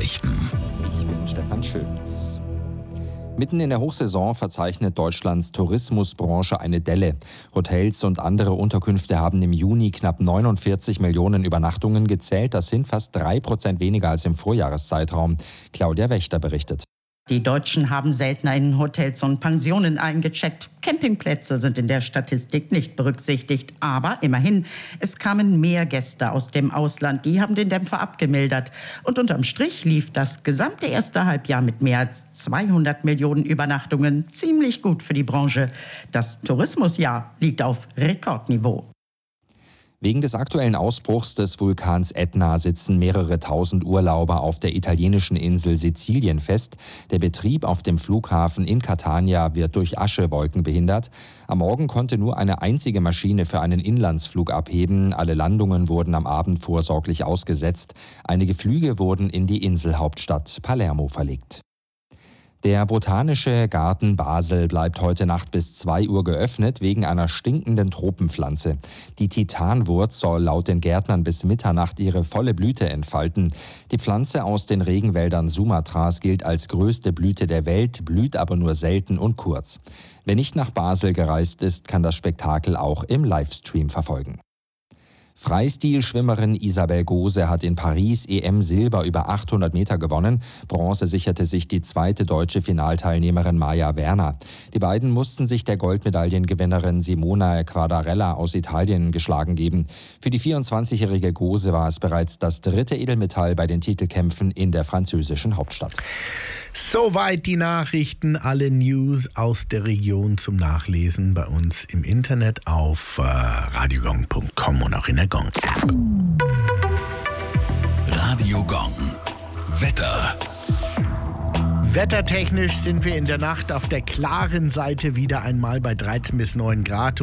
Nachrichten. Ich bin Stefan Schöns. Mitten in der Hochsaison verzeichnet Deutschlands Tourismusbranche eine Delle. Hotels und andere Unterkünfte haben im Juni knapp 49 Millionen Übernachtungen gezählt. Das sind fast 3% weniger als im Vorjahreszeitraum. Claudia Wächter berichtet. Die Deutschen haben seltener in Hotels und Pensionen eingecheckt. Campingplätze sind in der Statistik nicht berücksichtigt. Aber immerhin, es kamen mehr Gäste aus dem Ausland. Die haben den Dämpfer abgemildert. Und unterm Strich lief das gesamte erste Halbjahr mit mehr als 200 Millionen Übernachtungen ziemlich gut für die Branche. Das Tourismusjahr liegt auf Rekordniveau. Wegen des aktuellen Ausbruchs des Vulkans Ätna sitzen mehrere tausend Urlauber auf der italienischen Insel Sizilien fest. Der Betrieb auf dem Flughafen in Catania wird durch Aschewolken behindert. Am Morgen konnte nur eine einzige Maschine für einen Inlandsflug abheben. Alle Landungen wurden am Abend vorsorglich ausgesetzt. Einige Flüge wurden in die Inselhauptstadt Palermo verlegt. Der Botanische Garten Basel bleibt heute Nacht bis 2 Uhr geöffnet wegen einer stinkenden Tropenpflanze. Die Titanwurz soll laut den Gärtnern bis Mitternacht ihre volle Blüte entfalten. Die Pflanze aus den Regenwäldern Sumatras gilt als größte Blüte der Welt, blüht aber nur selten und kurz. Wer nicht nach Basel gereist ist, kann das Spektakel auch im Livestream verfolgen. Freistilschwimmerin Isabel Gose hat in Paris EM-Silber über 800 Meter gewonnen. Bronze sicherte sich die zweite deutsche Finalteilnehmerin Maja Werner. Die beiden mussten sich der Goldmedaillengewinnerin Simona Quadarella aus Italien geschlagen geben. Für die 24-jährige Gose war es bereits das dritte Edelmetall bei den Titelkämpfen in der französischen Hauptstadt. Soweit die Nachrichten, alle News aus der Region zum Nachlesen bei uns im Internet auf radiogong.com und auch in der Gong-App. Radio Gong. Wetter. Wettertechnisch sind wir in der Nacht auf der klaren Seite wieder einmal bei 13 bis 9 Grad.